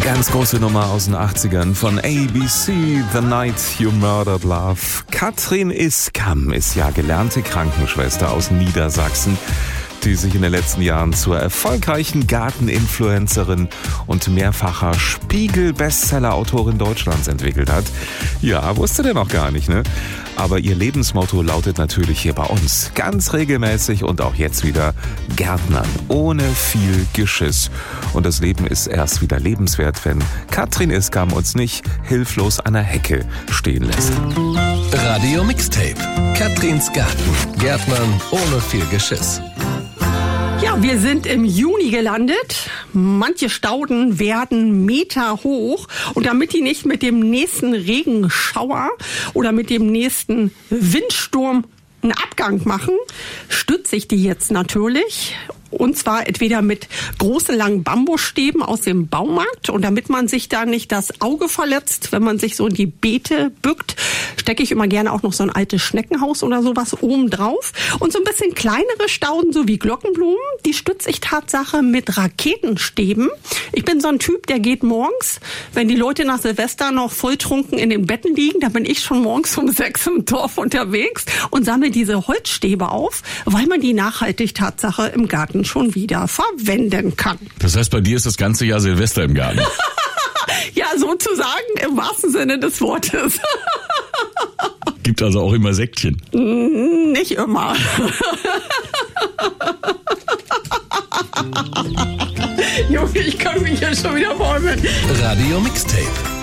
Ganz große Nummer aus den 80ern von ABC, The Night You Murdered Love. Katrin Iskam ist ja gelernte Krankenschwester aus Niedersachsen, die sich in den letzten Jahren zur erfolgreichen Garteninfluencerin und mehrfacher Spiegel-Bestseller-Autorin Deutschlands entwickelt hat. Ja, wusste der noch gar nicht, ne? Aber ihr Lebensmotto lautet natürlich hier bei uns ganz regelmäßig und auch jetzt wieder Gärtnern, ohne viel Geschiss. Und das Leben ist erst wieder lebenswert, wenn Katrin Iskam uns nicht hilflos an der Hecke stehen lässt. Radio Mixtape. Katrins Garten. Gärtnern ohne viel Geschiss. Ja, wir sind im Juni gelandet. Manche Stauden werden Meter hoch. Und damit die nicht mit dem nächsten Regenschauer oder mit dem nächsten Windsturm einen Abgang machen, stütze ich die jetzt natürlich. Und zwar entweder mit großen, langen Bambusstäben aus dem Baumarkt. Und damit man sich da nicht das Auge verletzt, wenn man sich so in die Beete bückt, stecke ich immer gerne auch noch so ein altes Schneckenhaus oder sowas oben drauf. Und so ein bisschen kleinere Stauden, so wie Glockenblumen, die stütze ich Tatsache mit Raketenstäben. Ich bin so ein Typ, der geht morgens, wenn die Leute nach Silvester noch volltrunken in den Betten liegen, da bin ich schon morgens um 6 im Dorf unterwegs und sammle diese Holzstäbe auf, weil man die nachhaltig Tatsache im Garten schon wieder verwenden kann. Das heißt, bei dir ist das ganze Jahr Silvester im Garten? Ja, sozusagen im wahrsten Sinne des Wortes. Gibt also auch immer Säckchen? Nicht immer. Junge, ich kann mich ja schon wieder bäumen. Radio Mixtape.